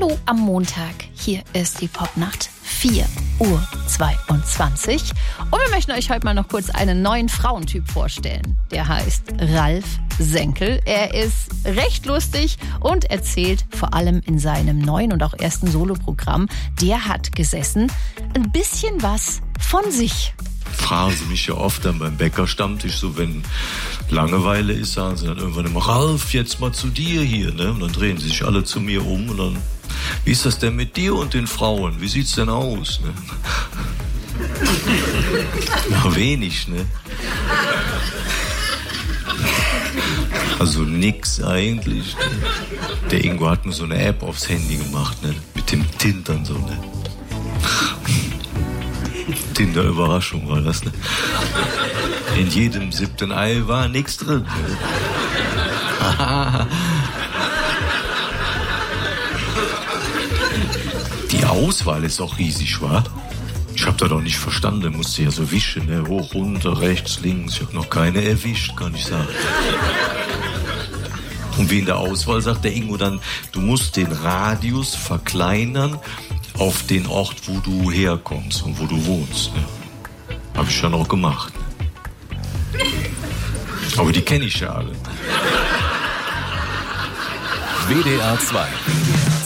Hallo am Montag. Hier ist die Popnacht 4:22 Uhr. Und wir möchten euch heute mal noch kurz einen neuen Frauentyp vorstellen. Der heißt Ralf Senkel. Er ist recht lustig und erzählt vor allem in seinem neuen und auch ersten Soloprogramm, Der hat gesessen, ein bisschen was von sich. Fragen sie mich ja oft dann beim Bäckerstammtisch, so wenn Langeweile ist, sagen sie dann irgendwann immer, Ralf, jetzt mal zu dir hier, ne? Und dann drehen sie sich alle zu mir um und dann, wie ist das denn mit dir und den Frauen? Wie sieht's denn aus, ne? Na, wenig, ne? Also nix eigentlich, ne? Der Ingo hat mir so eine App aufs Handy gemacht, ne? Mit dem Tintern so, ne? Tinder-Überraschung war das, ne? In jedem 7. Ei war nichts drin. Die Auswahl ist auch riesig, wa? Ich hab da doch nicht verstanden, musste ja so wischen, ne? Hoch, runter, rechts, links. Ich hab noch keine erwischt, kann ich sagen. Und wie in der Auswahl sagt der Ingo dann, du musst den Radius verkleinern auf den Ort, wo du herkommst und wo du wohnst. Ne? Habe ich dann auch gemacht. Ne? Aber die kenne ich ja alle. WDR 2